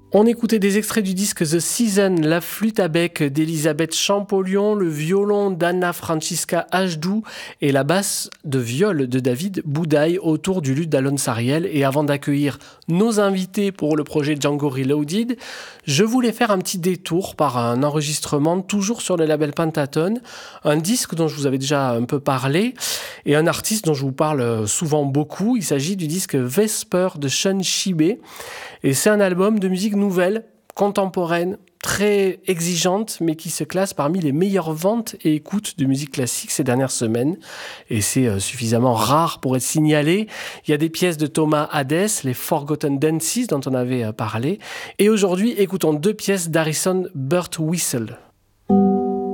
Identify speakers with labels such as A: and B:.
A: On écoutait des extraits du disque The Season, la flûte à bec d'Elisabeth Champollion, le violon d'Anna Francisca Ajdou et la basse de viol de David Boudaille autour du luth d'Alon Sariel. Et avant d'accueillir nos invités pour le projet Django Reloaded, je voulais faire un petit détour par un enregistrement toujours sur le label Pentatone, un disque dont je vous avais déjà un peu parlé et un artiste dont je vous parle souvent beaucoup. Il s'agit du disque Vesper de Shun Shibe et c'est un album de musique nouvelle, contemporaine, très exigeante, mais qui se classe parmi les meilleures ventes et écoutes de musique classique ces dernières semaines. Et c'est suffisamment rare pour être signalé. Il y a des pièces de Thomas Hadès, les Forgotten Dances dont on avait parlé. Et aujourd'hui, écoutons 2 pièces d'Harrison Birtwistle.